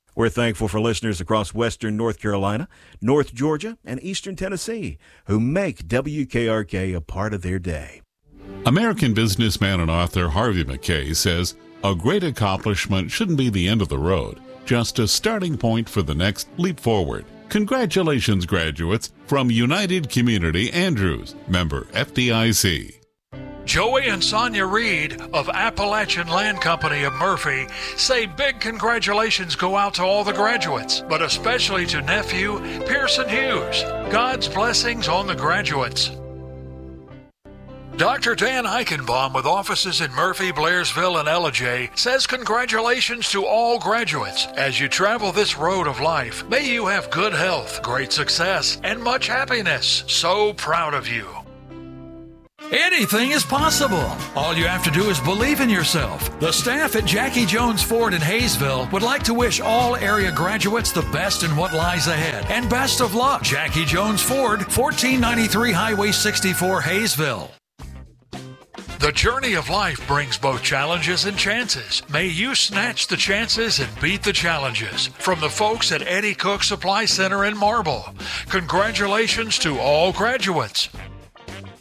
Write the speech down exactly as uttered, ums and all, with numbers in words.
We're thankful for listeners across western North Carolina, North Georgia, and eastern Tennessee who make W K R K a part of their day. American businessman and author Harvey Mackay says a great accomplishment shouldn't be the end of the road, just a starting point for the next leap forward. Congratulations, graduates, from United Community Andrews, member F D I C. Joey and Sonia Reed of Appalachian Land Company of Murphy say big congratulations go out to all the graduates, but especially to nephew Pearson Hughes. God's blessings on the graduates. Doctor Dan Eichenbaum with offices in Murphy, Blairsville, and Ellijay says congratulations to all graduates. As you travel this road of life, may you have good health, great success, and much happiness. So proud of you. Anything is possible. All you have to do is believe in yourself. The staff at Jackie Jones Ford in Hayesville would like to wish all area graduates the best in what lies ahead. And best of luck. Jackie Jones Ford, fourteen ninety-three Highway sixty-four, Hayesville. The journey of life brings both challenges and chances. May you snatch the chances and beat the challenges. From the folks at Eddie Cook Supply Center in Marble, congratulations to all graduates.